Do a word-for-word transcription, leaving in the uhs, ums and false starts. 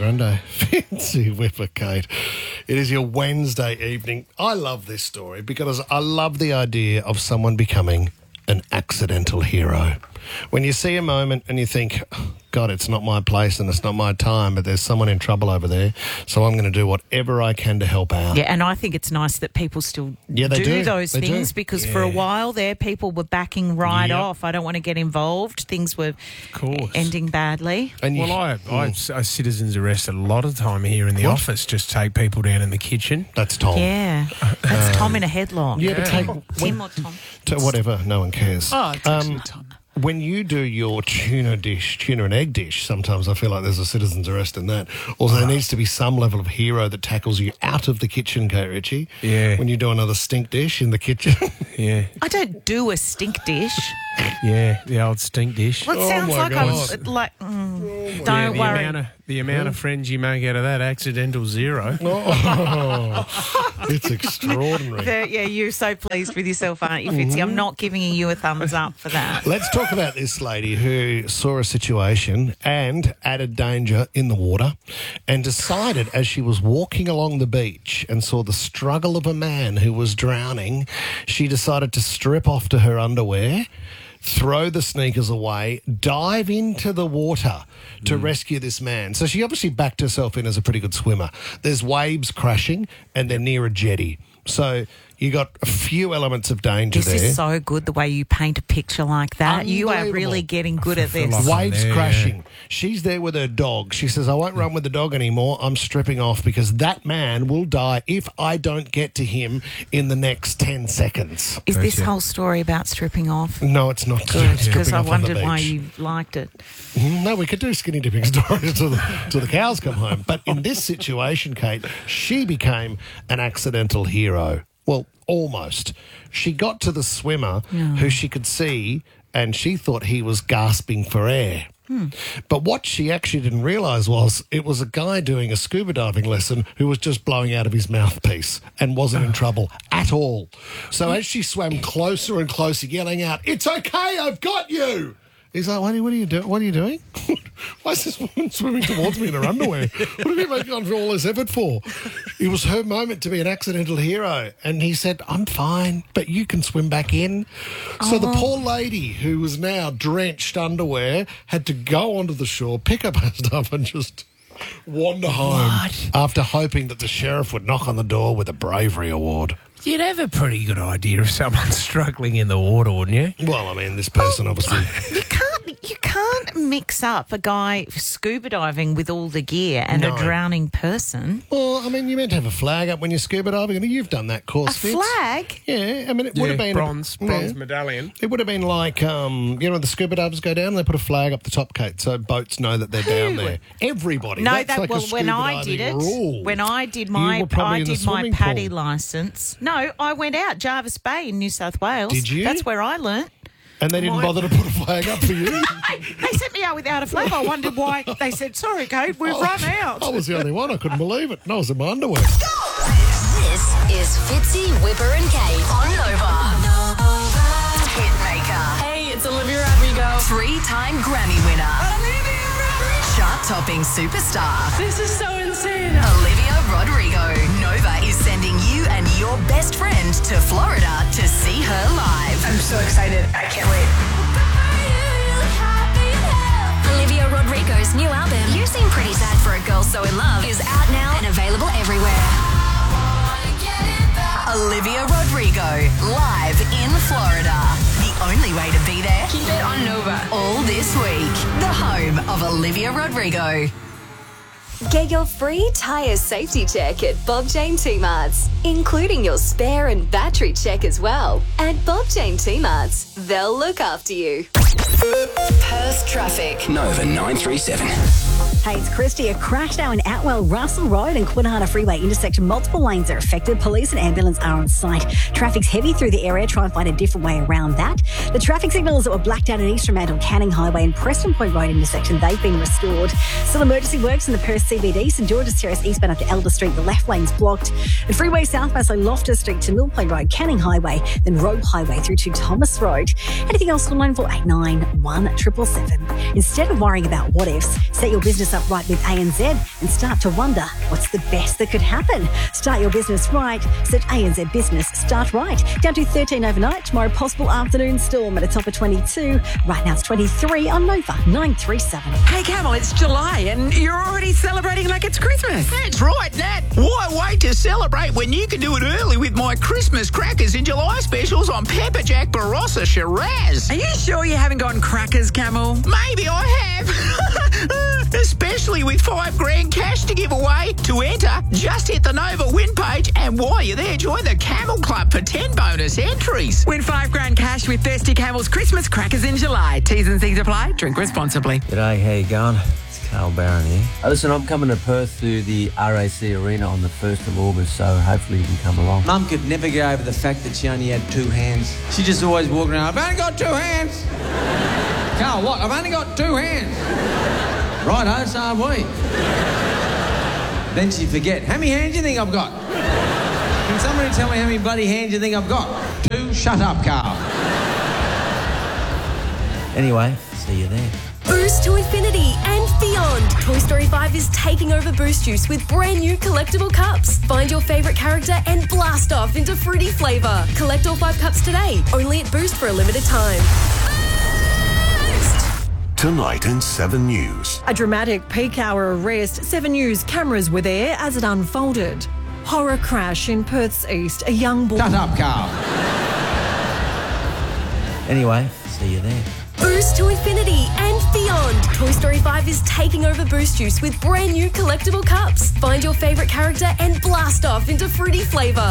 Grande. Fancy whipper, Kate. It is your Wednesday evening. I love this story because I love the idea of someone becoming an accidental hero. When you see a moment and you think, oh, God, it's not my place and it's not my time, but there's someone in trouble over there, so I'm going to do whatever I can to help out. Yeah, and I think it's nice that people still yeah, they do, do those they things do. because yeah. for a while there, people were backing right yep. off. I don't want to get involved. Things were of course. ending badly. And well, I, I, I citizens arrest a lot of time here in the what? office, just take people down in the kitchen. That's Tom. Yeah, that's um, Tom in a headlock. Yeah, but take, Tim, Tim or Tom. To whatever, no one cares. Oh, it's actually Tom. When you do your tuna dish, tuna and egg dish, sometimes I feel like there's a citizen's arrest in that. Also, there needs to be some level of hero that tackles you out of the kitchen, Kate Ritchie. Yeah. When you do another stink dish in the kitchen. Yeah. I don't do a stink dish. Yeah, the old stink dish. Well, it Oh sounds my like God. I'm like. Mm, Oh don't yeah, the worry. Amount of, the amount of friends you make out of that, accidental zero. Oh, it's extraordinary. The, yeah, you're so pleased with yourself, aren't you, Fitzy? I'm not giving you a thumbs up for that. Let's talk about this lady who saw a situation and added danger in the water and decided as she was walking along the beach and saw the struggle of a man who was drowning, she decided to strip off to her underwear, throw the sneakers away, dive into the water to mm. rescue this man. So she obviously backed herself in as a pretty good swimmer. There's waves crashing and they're near a jetty. So you got a few elements of danger this there. This is so good, the way you paint a picture like that. You are really getting good at this. Like Waves there, crashing. Yeah. She's there with her dog. She says, I won't run with the dog anymore. I'm stripping off because that man will die if I don't get to him in the next ten seconds. Is this Gotcha. whole story about stripping off? No, it's not. Because I off on the wondered beach. why you liked it. No, we could do skinny dipping stories till the, till the cows come home. But in this situation, Kate, she became an accidental hero. Well, almost. She got to the swimmer Yeah. who she could see and she thought he was gasping for air. Hmm. But what she actually didn't realise was it was a guy doing a scuba diving lesson who was just blowing out of his mouthpiece and wasn't in trouble at all. So as she swam closer and closer, yelling out, "It's okay, I've got you!" He's like, what are, what are you doing? What are you doing? Why is this woman swimming towards me in her underwear? What have you made gone through all this effort for? It was her moment to be an accidental hero. And he said, I'm fine, but you can swim back in. So the poor lady, who was now drenched underwear, had to go onto the shore, pick up her stuff and just wander home What? after hoping that the sheriff would knock on the door with a bravery award. You'd have a pretty good idea of someone struggling in the water, wouldn't you? Well, I mean, this person obviously... You can't you can't mix up a guy scuba diving with all the gear and No. a drowning person. Well, I mean, you meant to have a flag up when you're scuba diving. I mean, you've done that course, A Fitz. flag? Yeah, I mean, it Yeah, would have been... bronze, yeah. bronze medallion. It would have been like, um, you know, the scuba divers go down and they put a flag up the top, Kate, so boats know that they're down there. Everybody. No, That's that like a well, when scuba I did diving it, rule. when I did You my were probably I in the did my swimming paddy pool. license. No, I went out Jarvis Bay in New South Wales. Did you? That's where I learnt. And they didn't My- bother to put a flag up for you? They sent me out without a flag. I wondered why. They said, sorry, Kate, we've run out. I was the only one. I couldn't believe it. And I was in my underwear. This is Fitzy, Whipper and Kate on Nova. Hitmaker. Hey, it's Olivia Rodrigo. Three-time Grammy winner. Chart-topping superstar. This is so insane. Olivia Rodrigo. Nova is sending you and your best friend to Florida to see her live. I'm so excited. I can't wait. Olivia Rodrigo's new album, You Seem Pretty Sad for a Girl So In Love, is out now and available everywhere. Olivia Rodrigo, live in Florida. The only way to be there, Keep it on Nova. all this week. The home of Olivia Rodrigo. Get your free tyre safety check at Bob Jane T-Marts, including your spare and battery check as well. At Bob Jane T-Marts, they'll look after you. Perth traffic. Nova nine three seven. Hey, it's Christy. A crash now in Atwell, Russell Road and Quinhana Freeway intersection. Multiple lanes are affected. Police and ambulance are on site. Traffic's heavy through the area. Try and find a different way around that. The traffic signals that were blacked out at East Fremantle, Canning Highway and Preston Point Road intersection, they've been restored. Still emergency works in the Perth C B D. St George's Terrace eastbound up to Elder Street. The left lane's blocked. And freeway southbound, so Loftus Street to Mill Point Road, Canning Highway, then Robe Highway through to Thomas Road. Anything else on nine four eight nine one seven seven seven. Instead of worrying about what ifs, set your business business up right with A N Z and start to wonder what's the best that could happen. Start your business right. Search A N Z Business Start Right. Down to thirteen overnight. Tomorrow, possible afternoon storm at a top of twenty-two. Right now it's twenty-three on Nova nine three seven. Hey, Camel, it's July and you're already celebrating like it's Christmas. That's right, Nat. Why wait to celebrate when you can do it early with my Christmas crackers in July specials on Pepper Jack Barossa Shiraz? Are you sure you haven't gone crackers, Camel? Maybe I have. Especially with five grand cash to give away. To enter, just hit the Nova win page, and while you're there, join the Camel Club for ten bonus entries. Win five grand cash with Thirsty Camel's Christmas crackers in July. T's and C's apply. Drink responsibly. G'day, how you going? It's Carl Barron here. Uh, listen, I'm coming to Perth to the R A C Arena on the first of August, so hopefully you can come along. Mum could never get over the fact that she only had two hands. She just always walked around, I've only got two hands. Carl, what? I've only got two hands. Righto, so have we. Then she'd forget, how many hands do you think I've got? Can somebody tell me how many bloody hands you think I've got? Two? Shut up, Carl. Anyway, see you there. Boost to infinity and beyond. Toy Story five is taking over Boost Juice with brand new collectible cups. Find your favourite character and blast off into fruity flavour. Collect all five cups today, only at Boost for a limited time. Boost! Tonight in seven News. A dramatic peak hour arrest. seven News cameras were there as it unfolded. Horror crash in Perth's east. A young boy... Shut up, Carl. Anyway, see you there. Boost to infinity and beyond. Toy Story five is taking over Boost Juice with brand new collectible cups. Find your favourite character and blast off into fruity flavour.